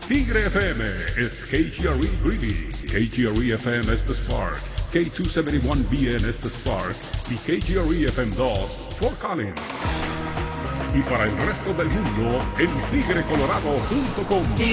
Tigre FM is KGRE Greeley, KGRE FM es The Spark, K271BN es The Spark y KGRE FM2 Fort Collins. Y para el resto del mundo en tigrecolorado.com.